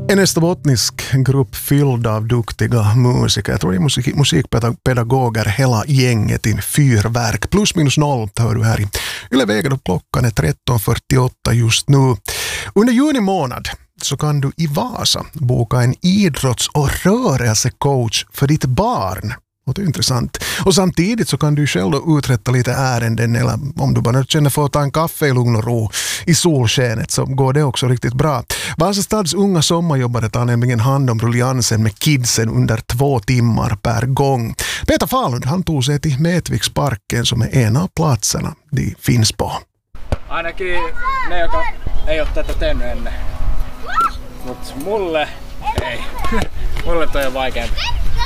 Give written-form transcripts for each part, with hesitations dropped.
En österbottnisk grupp fylld av duktiga musiker. Jag tror det är musikpedagoger hela gänget in fyrverk. Plus minus noll hör du här i Yle Vega då klockan är 13.48 just nu. Under juni månad så kan du i Vasa boka en idrotts- och rörelsecoach för ditt barn. Och det är intressant. Och samtidigt så kan du själv då uträtta lite ärenden, eller om du bara känner för att ta en kaffe i lugn och ro i solskenet så går det också riktigt bra. Vasa stads unga sommarjobbare tar nämligen hand om rulliansen med kidsen under 2 timmar per gång. Peter Falund, han tog sig till Mätviksparken som är en av platserna de finns på. Ainakin ne, joka ei ole tätä tehnyt ennen. Mut mulle ei. Mulle toi on vaikeampi.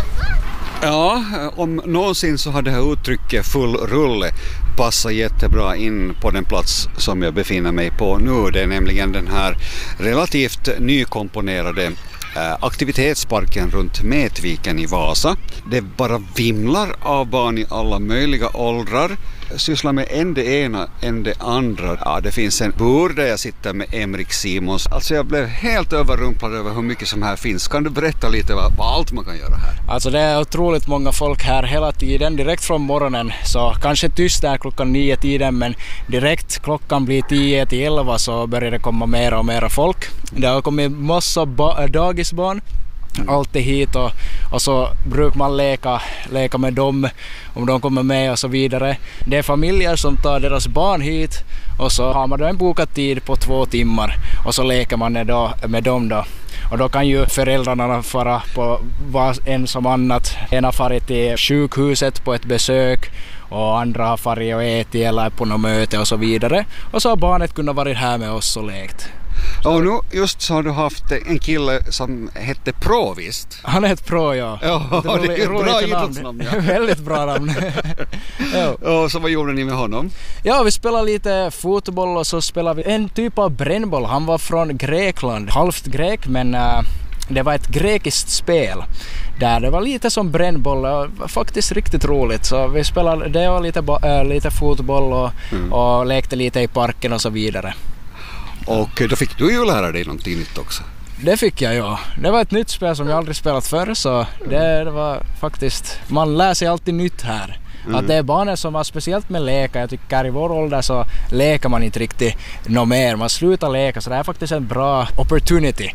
Ja, om någonsin så har det här uttrycket full rulle passar jättebra in på den plats som jag befinner mig på nu. Det är nämligen den här relativt nykomponerade aktivitetsparken runt Mätviken i Vasa. Det bara vimlar av barn i alla möjliga åldrar. Sysslar med en det ena, en det andra. Ja, det finns en bur där jag sitter med Emrik Simons. Alltså jag blev helt överrumplad över hur mycket som här finns. Kan du berätta lite vad allt man kan göra här? Alltså det är otroligt många folk här hela tiden, direkt från morgonen. Så kanske tyst där klockan 9-tiden, men direkt klockan blir 10-11 så börjar det komma mera och mera folk. Det har kommit massa dagisbarn. Alltid hit och så brukar man leka med dem om de kommer med och så vidare. Det är familjer som tar deras barn hit och så har man då en bokad tid på 2 timmar och så leker man med dem då. Och då kan ju föräldrarna fara på vad en som annat. En har farit till sjukhuset på ett besök och andra har farit och ätit eller på något möte och så vidare. Och så har barnet kunnat vara här med oss och lekt. Och nu just så har du haft en kille som hette Pro, visst? Han heter Pro, ja. Ja, det är ett bra idrottsnamn. Ja. Väldigt bra namn. Ja. Och så vad gjorde ni med honom? Ja, vi spelade lite fotboll och så spelade vi en typ av brännboll. Han var från Grekland, halvt grek, men det var ett grekiskt spel. Där det var lite som brännboll, faktiskt riktigt roligt. Så vi spelade det och lite fotboll och lekte lite i parken och så vidare. Och då fick du ju lära dig någonting nytt också. Det fick jag, ja. Det var ett nytt spel som jag aldrig spelat förr, så det var faktiskt... Man lär sig alltid nytt här. Att det är barnen som har speciellt med leka. Jag tycker i vår ålder så leker man inte riktigt något mer. Man slutar leka, så det är faktiskt en bra opportunity.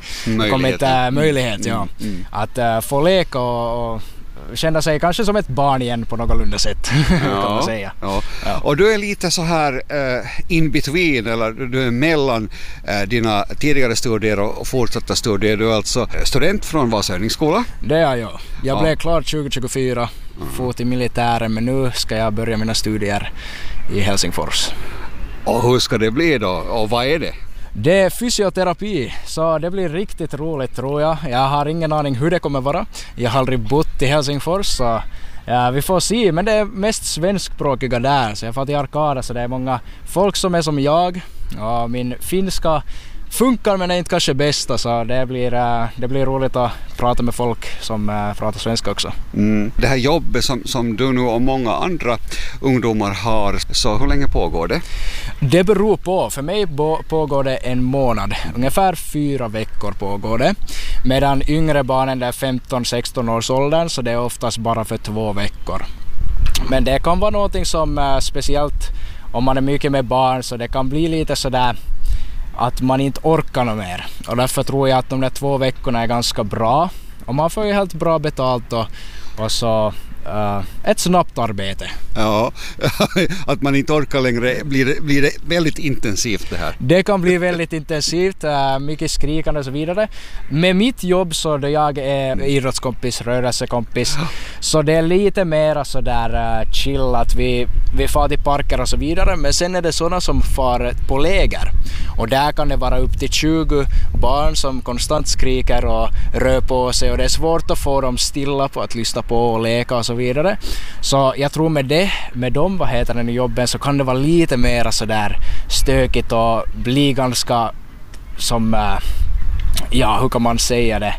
Möjlighet, ja. Att få leka och känna sig kanske som ett barn igen på någorlunda sätt, kan man säga. Ja. Ja. Och du är lite så här in between, eller du är mellan dina tidigare studier och fortsatta studier. Du är alltså student från Vasa övningsskola. Det är jag. Jag blev klar 2024, fått i militären, men nu ska jag börja mina studier i Helsingfors. Och hur ska det bli då? Och vad är det? Det är fysioterapi, så det blir riktigt roligt, tror jag. Jag har ingen aning hur det kommer vara. Jag har aldrig bott i Helsingfors, så ja, vi får se. Men det är mest svenskspråkiga där, så jag får till Arkada, så det är många folk som är som jag. Ja, min finska funkar men är inte kanske bästa, så det blir roligt att prata med folk som pratar svenska också. Det här jobbet som du nu och många andra ungdomar har, så hur länge pågår det? Det beror på. För mig pågår det en månad. Ungefär 4 veckor pågår det. Medan yngre barnen är 15-16 års åldern, så det är oftast bara för 2 veckor. Men det kan vara någonting som speciellt om man är mycket med barn, så det kan bli lite sådär att man inte orkar något mer. Och därför tror jag att de där 2 veckorna är ganska bra. Och man får ju helt bra betalt och så ett snabbt arbete. Ja, att man inte orkar längre blir det väldigt intensivt det här. Det kan bli väldigt intensivt, mycket skrikande och så vidare. Med mitt jobb så då jag är idrottskompis, rörelsekompis, så det är lite mer så där chill att vi far till parker och så vidare. Men sen är det sådana som far på läger. Och där kan det vara upp till 20 barn som konstant skriker och rör på sig, och det är svårt att få dem stilla på att lyssna på och leka och så vidare. Så jag tror med de jobben så kan det vara lite mer så där stökigt och bli ganska som hur kan man säga det,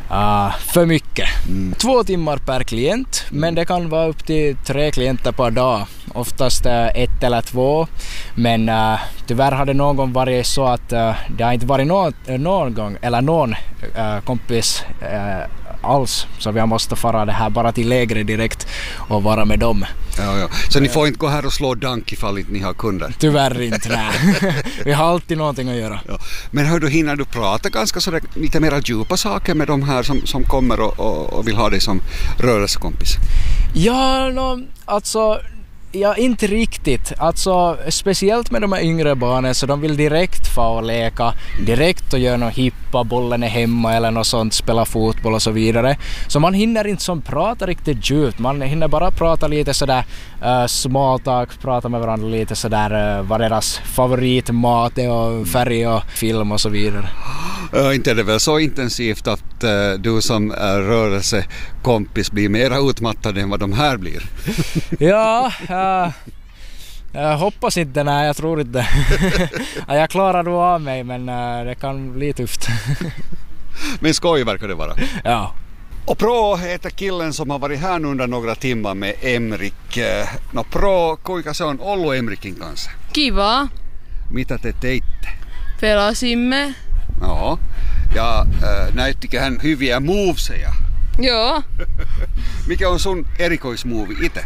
för mycket. 2 timmar per klient, men det kan vara upp till 3 klienter per dag, oftast 1 eller 2. Men tyvärr har det någon gång varit så att det har inte varit någon gång eller någon kompis alls, så vi måste fara det här bara till lägre direkt och vara med dem. Ja. Så ni får inte gå här och slå dank ifall inte ni har kunder? Tyvärr inte, nej. Vi har alltid någonting att göra. Ja. Men hör du, hinner du prata ganska så lite mer djupa saker med de här som kommer och vill ha dig som rörelsekompis? Ja, alltså... Ja, inte riktigt. Alltså, speciellt med de här yngre barnen så de vill direkt få och leka, direkt och göra någon hippa, bollen är hemma eller något sånt, spela fotboll och så vidare. Så man hinner inte som prata riktigt djupt, man hinner bara prata lite sådär small talk, prata med varandra lite sådär vad deras favoritmat är och färg och film och så vidare. Inte är det väl så intensivt att du som rörelsekompis blir mer utmattad än vad de här blir? Ja, jag hoppas inte, nej, jag tror inte. Jag klarar nog av mig, men det kan bli tufft. Men skoj verkar det vara. Ja. Och Pro heter killen som har varit här nu under några timmar med Emrik. No Pro, kuinka se on ollut Emrikin kanssa? Kiva. Mitä te teitte? Pelasimme. Joo. Ja näyttikö hän hyviä moveseja? Joo. Mikä on sun erikoismuovi itse?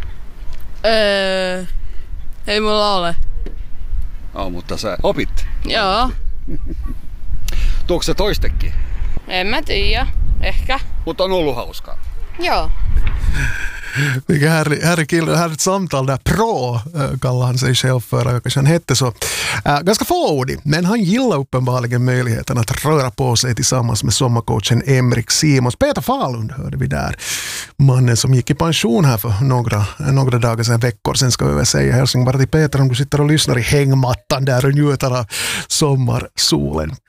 Ei mulla ole. No, mutta sä opit. Joo. Tuoks se toistekin? En mä tiedä. Ehkä. Mutta on ollut hauskaa. Joo. Vilka härlig kille, härligt samtal där. Pro kallar han sig själv för, kanske han hette så. Ganska fåordig, men han gillar uppenbarligen möjligheten att röra på sig tillsammans med sommarcoachen Emrik Simons. Peter Falund hörde vi där. Mannen som gick i pension här för några dagar sedan, veckor sen ska vi väl säga. Hälsning bara till Peter om du sitter och lyssnar i hängmattan där och njuter av sommarsolen.